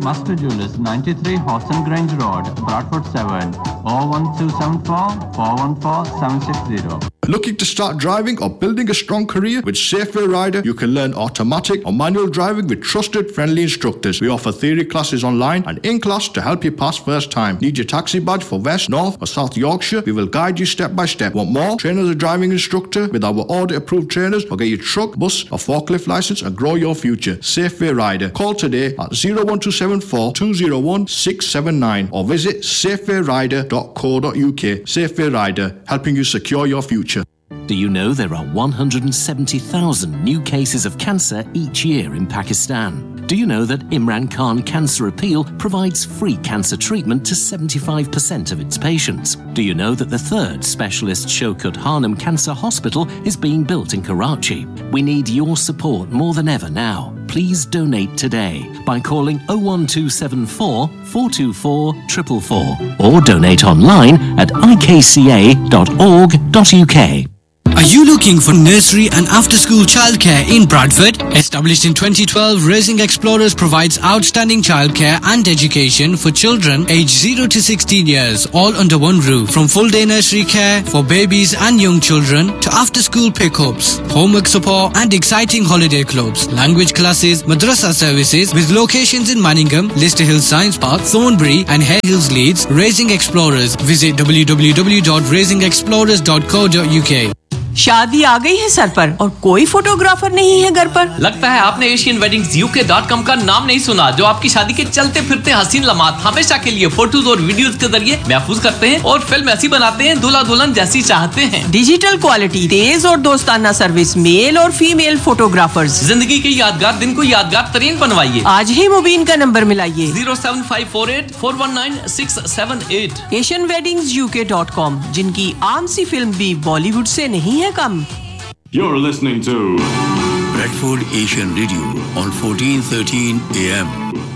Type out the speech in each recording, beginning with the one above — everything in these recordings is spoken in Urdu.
Master Jewelers, 93 Horton Grange Road, Bradford 7, 01274 414 760. Looking to start driving or building a strong career with Safeway Rider? You can learn automatic or manual driving with trusted, friendly instructors. We offer theory classes online and in class to help you pass first time. Need your taxi badge for West, North or South Yorkshire? We will guide you step by step. Want more? Train as a driving instructor with our audit approved trainers, or get your truck, bus or forklift license and grow your future. Safeway Rider. Call today at 01274 201 679 or visit safewayrider.co.uk. Safeway Rider, helping you secure your future. Do you know there are 170,000 new cases of cancer each year in Pakistan? Do you know that Imran Khan Cancer Appeal provides free cancer treatment to 75% of its patients? Do you know that the third specialist Shaukat Hanum Cancer Hospital is being built in Karachi? We need your support more than ever now. Please donate today by calling 01274 424 444 or donate online at ikca.org.uk. Are you looking for nursery and after-school childcare in Bradford? Established in 2012, Raising Explorers provides outstanding childcare and education for children aged 0 to 16 years, all under one roof. From full-day nursery care for babies and young children to after-school pickups, homework support and exciting holiday clubs, language classes, madrasa services with locations in Manningham, Lister Hill Science Park, Thornbury and Hare Hills Leeds. Raising Explorers. Visit www.raisingexplorers.co.uk. شادی آ گئی ہے سر پر اور کوئی فوٹوگرافر نہیں ہے گھر پر. لگتا ہے آپ نے ایشین ویڈنگز UK.com کا نام نہیں سنا, جو آپ کی شادی کے چلتے پھرتے حسین لمحات ہمیشہ کے لیے فوٹوز اور ویڈیوز کے ذریعے محفوظ کرتے ہیں اور فلم ایسی بناتے ہیں دلہا دلہن جیسی چاہتے ہیں. ڈیجیٹل کوالٹی, تیز اور دوستانہ سروس, میل اور فیمیل فوٹوگرافرز. زندگی کے یادگار دن کو یادگار ترین بنوائیے. آج ہی مبین کا نمبر ملائیے 07548419678. ایشین ویڈنگز UK.com, جن کی عام سی فلم بھی بالی ووڈ سے نہیں ہے کم. You're listening to Bradford Asian Radio on 1413 AM.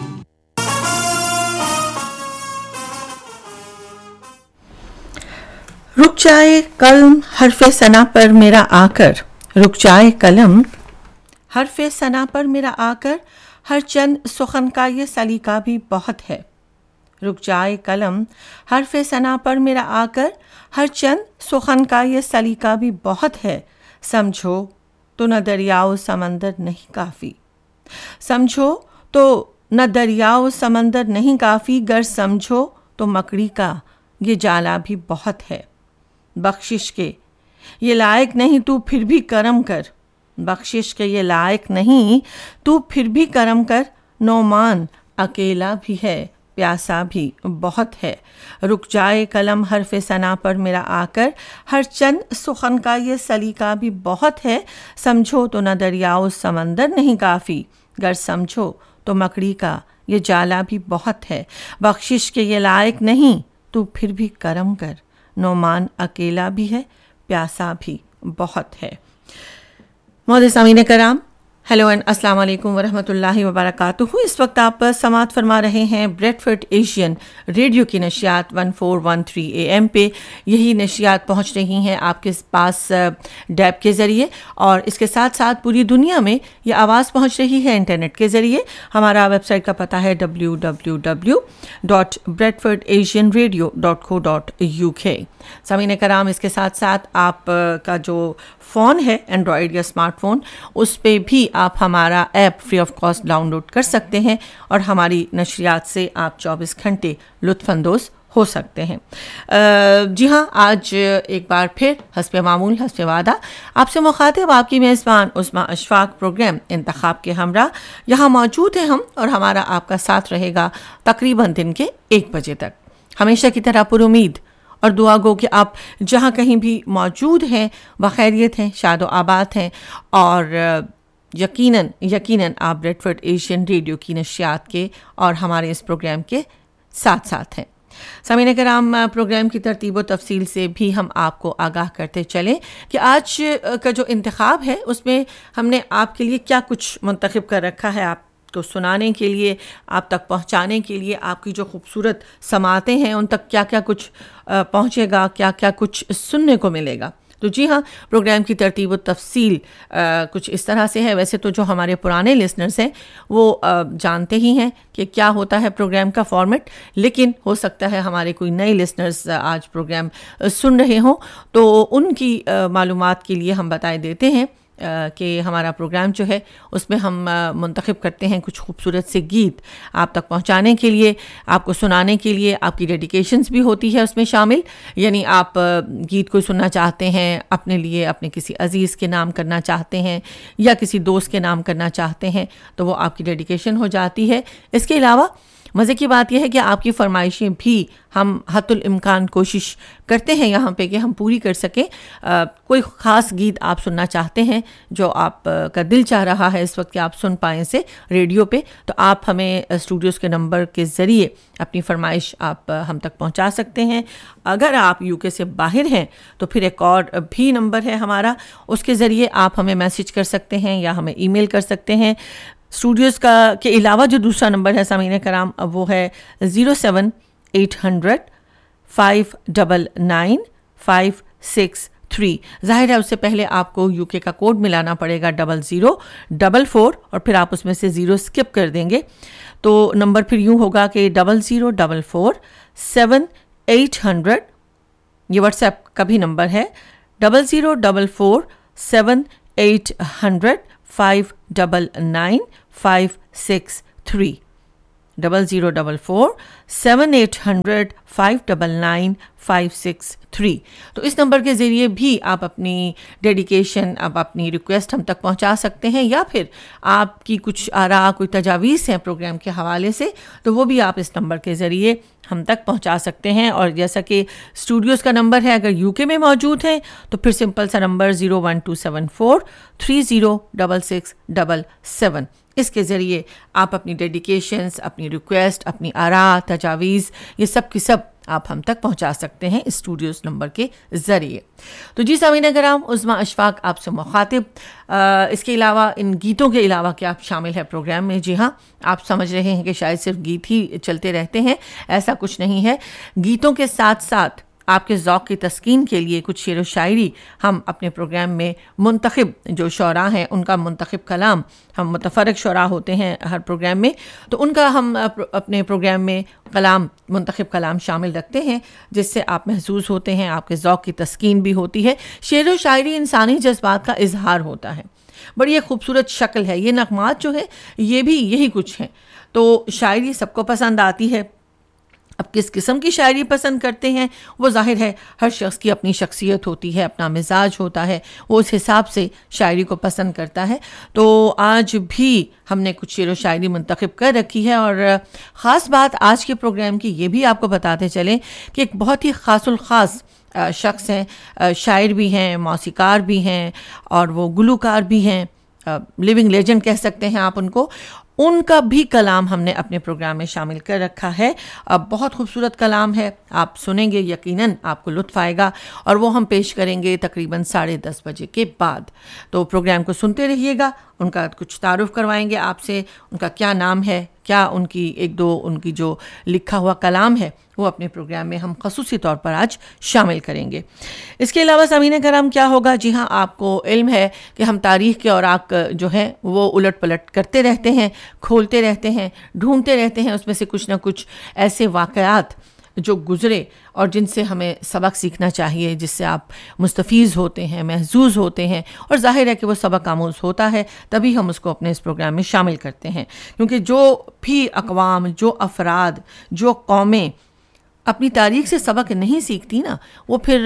رک جائے قلم حرف ثنا پر میرا آ کر, رک جائے قلم حرف ثنا پر میرا آ کر, ہر چند سخن کا یہ سلیقہ بھی بہت ہے. رک جائے قلم حرف ثنا پر میرا آ کر, ہر چند سخن کا یہ سلیقہ بھی بہت ہے. سمجھو تو نہ دریاؤ سمندر نہیں کافی, سمجھو تو نہ دریاؤ سمندر نہیں کافی, گر سمجھو تو مکڑی کا یہ جالا بھی بہت ہے. بخشش کے یہ لائق نہیں تو پھر بھی کرم کر, بخشش کے یہ لائق نہیں تو پھر بھی کرم کر, نعمان اکیلا بھی ہے پیاسا بھی بہت ہے. رک جائے قلم حرف ثنا پر میرا آ کر, ہر چند سخن کا یہ سلیقہ بھی بہت ہے. سمجھو تو نہ دریاؤ سمندر نہیں کافی, گر سمجھو تو مکڑی کا یہ جالا بھی بہت ہے. بخشش کے یہ لائق نہیں تو پھر بھی کرم کر, نعمان اکیلا بھی ہے پیاسا بھی بہت ہے. معزز سامعین کرام, ہیلو اینڈ السلام علیکم ورحمۃ اللہ وبرکاتہ. اس وقت آپ سماعت فرما رہے ہیں بریڈفورڈ ایشین ریڈیو کی نشریات 1413 AM پہ. یہی نشریات پہنچ رہی ہیں آپ کے پاس ڈیب کے ذریعے, اور اس کے ساتھ ساتھ پوری دنیا میں یہ آواز پہنچ رہی ہے انٹرنیٹ کے ذریعے. ہمارا ویب سائٹ کا پتہ ہے www.bradfordasianradio.co.uk. سامعین کرام, اس کے ساتھ ساتھ آپ کا جو فون ہے اینڈرائڈ یا اسمارٹ فون, اس پہ بھی آپ ہمارا app free of cost down load کر سکتے ہیں اور ہماری نشریات سے آپ 24 گھنٹے لطف اندوز ہو سکتے ہیں. جی ہاں, آج ایک بار پھر حسب معمول حسب وعدہ آپ سے مخاطب آپ کی میزبان عظمیٰ اشفاق پروگرام انتخاب کے ہمراہ یہاں موجود ہیں ہم, اور ہمارا آپ کا ساتھ رہے گا تقریباً دن کے 1 بجے تک. ہمیشہ کی طرح پر امید اور دعا گو کہ آپ جہاں کہیں بھی موجود ہیں بخیریت ہیں, شاد و آباد ہیں, اور یقیناً آپ بریڈفورڈ ایشین ریڈیو کی نشریات کے اور ہمارے اس پروگرام کے ساتھ ساتھ ہیں. سامعین کرام, پروگرام کی ترتیب و تفصیل سے بھی ہم آپ کو آگاہ کرتے چلیں کہ آج کا جو انتخاب ہے اس میں ہم نے آپ کے لیے کیا کچھ منتخب کر رکھا ہے, آپ کو سنانے کے لیے, آپ تک پہنچانے کے لیے. آپ کی جو خوبصورت سماعتیں ہیں ان تک کیا کیا کچھ پہنچے گا, کیا کیا کچھ سننے کو ملے گا. تو جی ہاں، پروگرام کی ترتیب و تفصیل کچھ اس طرح سے ہے. ویسے تو جو ہمارے پرانے لسنرز ہیں وہ جانتے ہی ہیں کہ کیا ہوتا ہے پروگرام کا فارمیٹ، لیکن ہو سکتا ہے ہمارے کوئی نئے لسنرز آج پروگرام سن رہے ہوں، تو ان کی معلومات کے لیے ہم بتائے دیتے ہیں کہ ہمارا پروگرام جو ہے اس میں ہم منتخب کرتے ہیں کچھ خوبصورت سے گیت آپ تک پہنچانے کے لیے، آپ کو سنانے کے لیے. آپ کی ڈیڈیکیشنز بھی ہوتی ہے اس میں شامل، یعنی آپ گیت کو سننا چاہتے ہیں اپنے لیے، اپنے کسی عزیز کے نام کرنا چاہتے ہیں یا کسی دوست کے نام کرنا چاہتے ہیں تو وہ آپ کی ڈیڈیکیشن ہو جاتی ہے. اس کے علاوہ مزے کی بات یہ ہے کہ آپ کی فرمائشیں بھی ہم حتی الامکان کوشش کرتے ہیں یہاں پہ کہ ہم پوری کر سکیں. کوئی خاص گیت آپ سننا چاہتے ہیں جو آپ کا دل چاہ رہا ہے اس وقت کہ آپ سن پائیں سے ریڈیو پہ، تو آپ ہمیں اسٹوڈیوز کے نمبر کے ذریعے اپنی فرمائش آپ ہم تک پہنچا سکتے ہیں. اگر آپ یو کے سے باہر ہیں تو پھر ایک اور بھی نمبر ہے ہمارا، اس کے ذریعے آپ ہمیں میسج کر سکتے ہیں یا ہمیں ای میل کر سکتے ہیں. اسٹوڈیوز کا کے علاوہ جو دوسرا نمبر ہے سامعین کرام وہ ہے 07800 599 563. ظاہر ہے اس سے پہلے آپ کو یو کے کا کوڈ ملانا پڑے گا 0044 اور پھر آپ اس میں سے 0 اسکپ کر دیں گے تو نمبر پھر یوں ہوگا کہ 0044 7800. یہ واٹس ایپ کا بھی نمبر ہے 0044 7800 599 563. 0044 7800 599 563. تو اس نمبر کے ذریعے بھی آپ اپنی ڈیڈیکیشن، اب اپنی ریکویسٹ ہم تک پہنچا سکتے ہیں، یا پھر آپ کی کچھ آراء، کوئی تجاویز ہیں پروگرام کے حوالے سے تو وہ بھی آپ اس نمبر کے ذریعے ہم تک پہنچا سکتے ہیں. اور جیسا کہ اسٹوڈیوز کا نمبر ہے، اگر یو کے میں موجود ہیں تو پھر سمپل سا نمبر 01274 306677. اس کے ذریعے آپ اپنی ڈیڈیکیشنز، اپنی ریکویسٹ، اپنی آراء، تجاویز، یہ سب کی سب آپ ہم تک پہنچا سکتے ہیں اسٹوڈیوز نمبر کے ذریعے. تو جی سامعین کرام، عظمیٰ اشفاق آپ سے مخاطب. اس کے علاوہ ان گیتوں کے علاوہ کیا شامل ہے پروگرام میں؟ جی ہاں، آپ سمجھ رہے ہیں کہ شاید صرف گیت ہی چلتے رہتے ہیں، ایسا کچھ نہیں ہے. گیتوں کے ساتھ ساتھ آپ کے ذوق کی تسکین کے لیے کچھ شعر و شاعری ہم اپنے پروگرام میں منتخب، جو شعراء ہیں ان کا منتخب کلام، ہم متفرق شعراء ہوتے ہیں ہر پروگرام میں، تو ان کا ہم اپنے پروگرام میں کلام، منتخب کلام شامل رکھتے ہیں جس سے آپ محظوظ ہوتے ہیں، آپ کے ذوق کی تسکین بھی ہوتی ہے. شعر و شاعری انسانی جذبات کا اظہار ہوتا ہے، بڑی ایک خوبصورت شکل ہے. یہ نغمات جو ہے یہ بھی یہی کچھ ہیں. تو شاعری سب کو پسند آتی ہے. اب کس قسم کی شاعری پسند کرتے ہیں وہ ظاہر ہے ہر شخص کی اپنی شخصیت ہوتی ہے، اپنا مزاج ہوتا ہے، وہ اس حساب سے شاعری کو پسند کرتا ہے. تو آج بھی ہم نے کچھ شعر و شاعری منتخب کر رکھی ہے، اور خاص بات آج کے پروگرام کی یہ بھی آپ کو بتاتے چلیں کہ ایک بہت ہی خاص الخاص شخص ہیں، شاعر بھی ہیں، موسیقار بھی ہیں، اور وہ گلوکار بھی ہیں، لیونگ لیجنڈ کہہ سکتے ہیں آپ ان کو. ان کا بھی کلام ہم نے اپنے پروگرام میں شامل کر رکھا ہے. اب بہت خوبصورت کلام ہے، آپ سنیں گے یقیناً آپ کو لطف آئے گا، اور وہ ہم پیش کریں گے تقریباً 10:30 بجے کے بعد. تو پروگرام کو سنتے رہیے گا. ان کا کچھ تعارف کروائیں گے آپ سے، ان کا کیا نام ہے، کیا ان کی ایک دو ان کی جو لکھا ہوا کلام ہے وہ اپنے پروگرام میں ہم خصوصی طور پر آج شامل کریں گے. اس کے علاوہ سامعین کرام کیا ہوگا؟ جی ہاں، آپ کو علم ہے کہ ہم تاریخ کے اوراق جو ہیں وہ الٹ پلٹ کرتے رہتے ہیں، کھولتے رہتے ہیں، ڈھونڈتے رہتے ہیں اس میں سے کچھ نہ کچھ ایسے واقعات جو گزرے اور جن سے ہمیں سبق سیکھنا چاہیے، جس سے آپ مستفیض ہوتے ہیں، محظوظ ہوتے ہیں، اور ظاہر ہے کہ وہ سبق آموز ہوتا ہے، تبھی ہم اس کو اپنے اس پروگرام میں شامل کرتے ہیں. کیونکہ جو بھی اقوام، جو افراد، جو قومیں اپنی تاریخ سے سبق نہیں سیکھتی نا، وہ پھر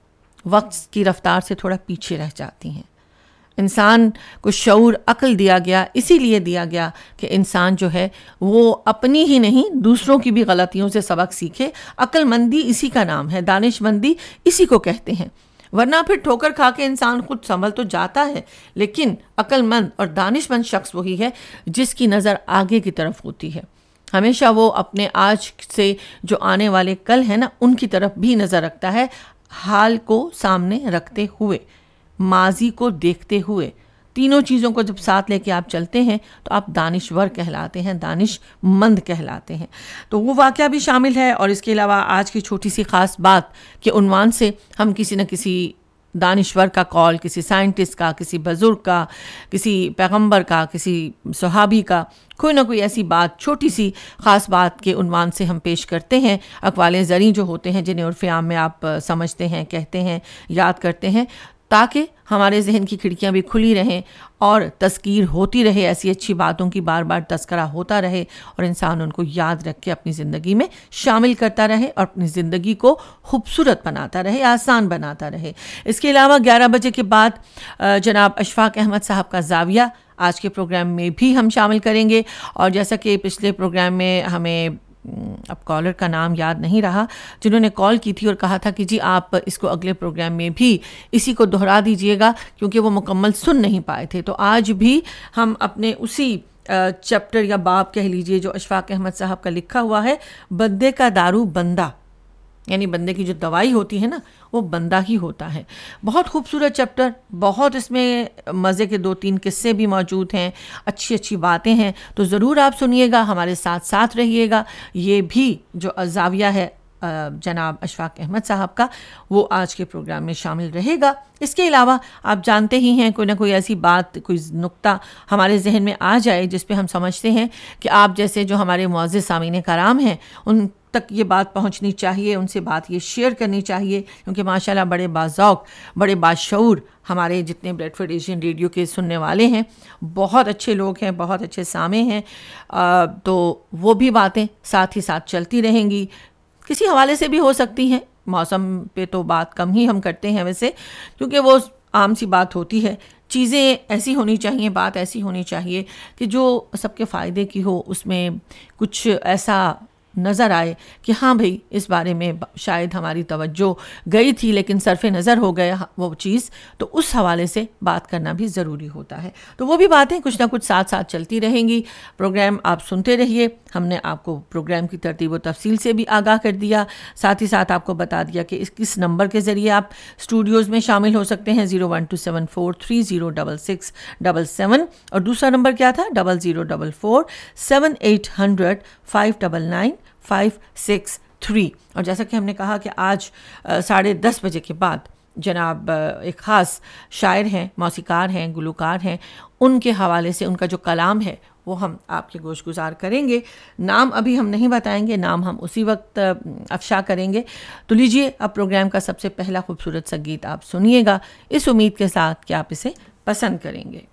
وقت کی رفتار سے تھوڑا پیچھے رہ جاتی ہیں. انسان کو شعور، عقل دیا گیا، اسی لیے دیا گیا کہ انسان جو ہے وہ اپنی ہی نہیں دوسروں کی بھی غلطیوں سے سبق سیکھے. عقل مندی اسی کا نام ہے، دانش مندی اسی کو کہتے ہیں. ورنہ پھر ٹھوکر کھا کے انسان خود سنبھل تو جاتا ہے، لیکن عقل مند اور دانش مند شخص وہی ہے جس کی نظر آگے کی طرف ہوتی ہے. ہمیشہ وہ اپنے آج سے جو آنے والے کل ہے نا، ان کی طرف بھی نظر رکھتا ہے، حال کو سامنے رکھتے ہوئے، ماضی کو دیکھتے ہوئے. تینوں چیزوں کو جب ساتھ لے کے آپ چلتے ہیں تو آپ دانشور کہلاتے ہیں، دانش مند کہلاتے ہیں. تو وہ واقعہ بھی شامل ہے. اور اس کے علاوہ آج کی چھوٹی سی خاص بات کے عنوان سے ہم کسی نہ کسی دانشور کا کال، کسی سائنٹسٹ کا، کسی بزرگ کا، کسی پیغمبر کا، کسی صحابی کا، کوئی نہ کوئی ایسی بات، چھوٹی سی خاص بات کے عنوان سے ہم پیش کرتے ہیں. اقوال زرعی جو ہوتے ہیں جنہیں عرف عام میں آپ سمجھتے ہیں، کہتے ہیں، یاد کرتے ہیں، تاکہ ہمارے ذہن کی کھڑکیاں بھی کھلی رہیں اور تذکیر ہوتی رہے، ایسی اچھی باتوں کی بار بار تذکرہ ہوتا رہے اور انسان ان کو یاد رکھ کے اپنی زندگی میں شامل کرتا رہے اور اپنی زندگی کو خوبصورت بناتا رہے، آسان بناتا رہے. اس کے علاوہ 11 بجے کے بعد جناب اشفاق احمد صاحب کا زاویہ آج کے پروگرام میں بھی ہم شامل کریں گے. اور جیسا کہ پچھلے پروگرام میں ہمیں اب کالر کا نام یاد نہیں رہا جنہوں نے کال کی تھی اور کہا تھا کہ جی آپ اس کو اگلے پروگرام میں بھی اسی کو دہرا دیجئے گا کیونکہ وہ مکمل سن نہیں پائے تھے، تو آج بھی ہم اپنے اسی چیپٹر یا باب کہہ لیجئے جو اشفاق احمد صاحب کا لکھا ہوا ہے، بندے کا دارو بندہ، یعنی بندے کی جو دوائی ہوتی ہے نا وہ بندہ ہی ہوتا ہے. بہت خوبصورت چیپٹر، بہت اس میں مزے کے 2-3 قصے بھی موجود ہیں، اچھی اچھی باتیں ہیں، تو ضرور آپ سنیے گا، ہمارے ساتھ ساتھ رہیے گا. یہ بھی جو زاویہ ہے جناب اشفاق احمد صاحب کا وہ آج کے پروگرام میں شامل رہے گا. اس کے علاوہ آپ جانتے ہی ہیں کوئی نہ کوئی ایسی بات، کوئی نقطہ ہمارے ذہن میں آ جائے جس پہ ہم سمجھتے ہیں کہ آپ جیسے جو ہمارے معزز سامعین کرام ہیں ان تک یہ بات پہنچنی چاہیے، ان سے بات یہ شیئر کرنی چاہیے، کیونکہ ماشاءاللہ بڑے باذوق، بڑے باشعور ہمارے جتنے بریڈ فورڈ ایشین ریڈیو کے سننے والے ہیں، بہت اچھے لوگ ہیں، بہت اچھے سامع ہیں. تو وہ بھی باتیں ساتھ ہی ساتھ چلتی رہیں گی، کسی حوالے سے بھی ہو سکتی ہیں. موسم پہ تو بات کم ہی ہم کرتے ہیں ویسے، کیونکہ وہ عام سی بات ہوتی ہے. چیزیں ایسی ہونی چاہیے، بات ایسی ہونی چاہیے کہ جو سب کے فائدے کی ہو، اس میں کچھ ایسا نظر آئے کہ ہاں بھئی اس بارے میں شاید ہماری توجہ گئی تھی لیکن صرف نظر ہو گیا وہ چیز، تو اس حوالے سے بات کرنا بھی ضروری ہوتا ہے. تو وہ بھی باتیں کچھ نہ کچھ ساتھ ساتھ چلتی رہیں گی. پروگرام آپ سنتے رہیے. ہم نے آپ کو پروگرام کی ترتیب و تفصیل سے بھی آگاہ کر دیا، ساتھ ہی ساتھ آپ کو بتا دیا کہ کس نمبر کے ذریعے آپ اسٹوڈیوز میں شامل ہو سکتے ہیں، 01274306677، اور دوسرا نمبر کیا تھا 004478599563. اور جیسا کہ ہم نے کہا کہ آج 10:30 بجے کے بعد جناب ایک خاص شاعر ہیں، موسیقار ہیں، گلوکار ہیں، ان کے حوالے سے ان کا جو کلام ہے وہ ہم آپ کے گوش گزار کریں گے. نام ابھی ہم نہیں بتائیں گے، نام ہم اسی وقت افشا کریں گے. تو لیجئے اب پروگرام کا سب سے پہلا خوبصورت سا گیت آپ سنیے گا، اس امید کے ساتھ کہ آپ اسے پسند کریں گے.